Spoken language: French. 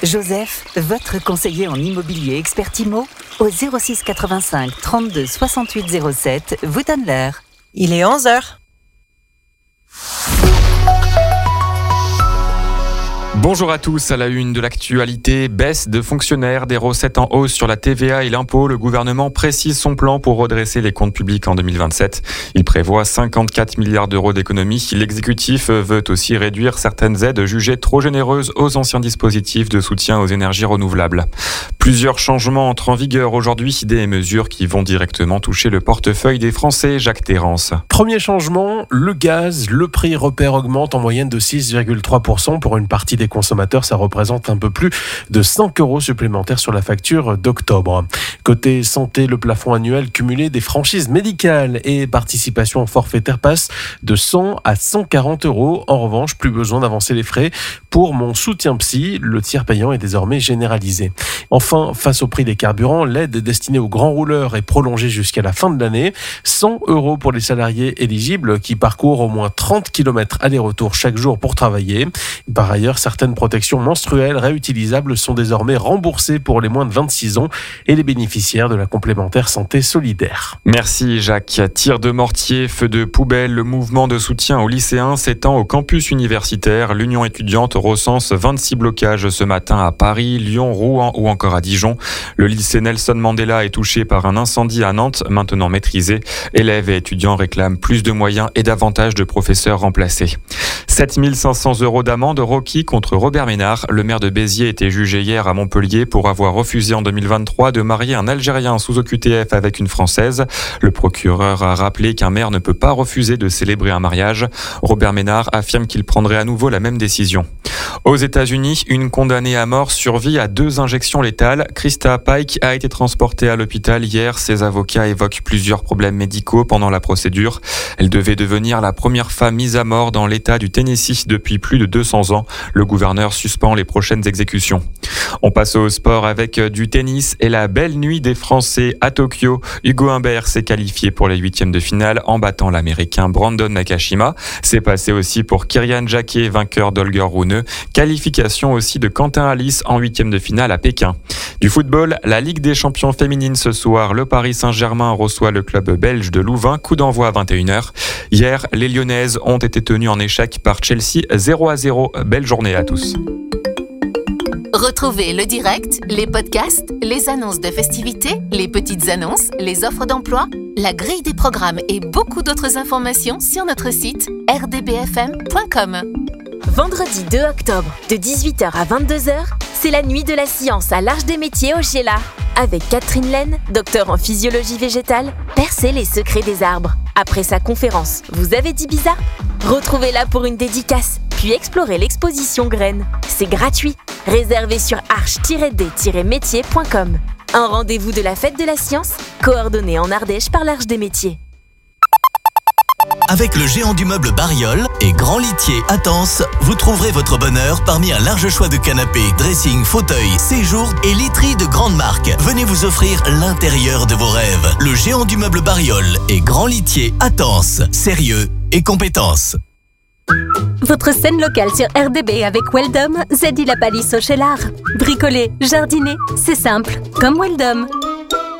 Joseph, votre conseiller en immobilier expert IMO, au 06 85 32 68 07, vous donne l'heure. Il est 11h. Bonjour à tous, à la une de l'actualité, baisse de fonctionnaires, des recettes en hausse sur la TVA et l'impôt. Le gouvernement précise son plan pour redresser les comptes publics en 2027. Il prévoit 54 milliards d'euros d'économies. L'exécutif veut aussi réduire certaines aides jugées trop généreuses aux anciens dispositifs de soutien aux énergies renouvelables. Plusieurs changements entrent en vigueur aujourd'hui, des mesures qui vont directement toucher le portefeuille des Français. Jacques Terrance. Premier changement, le gaz, le prix repère augmente en moyenne de 6,3% pour une partie des consommateurs. Ça représente un peu plus de 100 € supplémentaires sur la facture d'octobre. Côté santé, le plafond annuel cumulé des franchises médicales et participations forfaitaires passe de 100 à 140 €. En revanche, plus besoin d'avancer les frais pour mon soutien psy. Le tiers payant est désormais généralisé. Enfin, face au prix des carburants, l'aide destinée aux grands rouleurs est prolongée jusqu'à la fin de l'année. 100 € pour les salariés éligibles qui parcourent au moins 30 km aller-retour chaque jour pour travailler. Par ailleurs, certaines protections menstruelles réutilisables sont désormais remboursées pour les moins de 26 ans et les bénéficiaires de la complémentaire santé solidaire. Merci Jacques. Tir de mortier, feu de poubelle, le mouvement de soutien aux lycéens s'étend au campus universitaire. L'Union étudiante recense 26 blocages ce matin à Paris, Lyon, Rouen ou encore à Dijon. Le lycée Nelson Mandela est touché par un incendie à Nantes, maintenant maîtrisé. Élèves et étudiants réclament plus de moyens et davantage de professeurs remplacés. 7 500 € d'amende requis contre Robert Ménard. Le maire de Béziers était jugé hier à Montpellier pour avoir refusé en 2023 de marier un Algérien sous OQTF avec une Française. Le procureur a rappelé qu'un maire ne peut pas refuser de célébrer un mariage. Robert Ménard affirme qu'il prendrait à nouveau la même décision. Aux États-Unis, une condamnée à mort survit à 2 injections létales. Krista Pike a été transportée à l'hôpital hier. Ses avocats évoquent plusieurs problèmes médicaux pendant la procédure. Elle devait devenir la première femme mise à mort dans l'État du Tennessee depuis plus de 200 ans. Le gouverneur suspend les prochaines exécutions. On passe au sport avec du tennis et la belle nuit des Français à Tokyo. Hugo Humbert s'est qualifié pour les 8e de finale en battant l'Américain Brandon Nakashima. C'est passé aussi pour Kyrian Jacquet, vainqueur d'Holger Rune. Qualification aussi de Quentin Alice en 8e de finale à Pékin. Du football, la Ligue des champions féminines ce soir. Le Paris Saint-Germain reçoit le club belge de Louvain. Coup d'envoi à 21h. Hier, les Lyonnaises ont été tenues en échec par Chelsea 0-0. Belle journée à tous. Retrouvez le direct, les podcasts, les annonces de festivités, les petites annonces, les offres d'emploi, la grille des programmes et beaucoup d'autres informations sur notre site rdbfm.com. Vendredi 2 octobre, de 18h à 22h, c'est la nuit de la science à l'Arche des métiers au Sheila. Avec Catherine Laine, docteur en physiologie végétale, percez les secrets des arbres. Après sa conférence, vous avez dit bizarre ? Retrouvez-la pour une dédicace, puis explorez l'exposition Graines. C'est gratuit. Réservé sur arche-d-métier.com. Un rendez-vous de la fête de la science, coordonné en Ardèche par l'Arche des métiers. Avec le géant du meuble Bariol et Grand Litier à Tence, vous trouverez votre bonheur parmi un large choix de canapés, dressing, fauteuils, séjours et literies de grandes marques. Venez vous offrir l'intérieur de vos rêves. Le géant du meuble Bariol et Grand Litier à Tence. Sérieux et compétence. Votre scène locale sur RDB avec Weldom, Zeddy la palisse au Cheylard. Bricoler, jardiner, c'est simple, comme Weldom.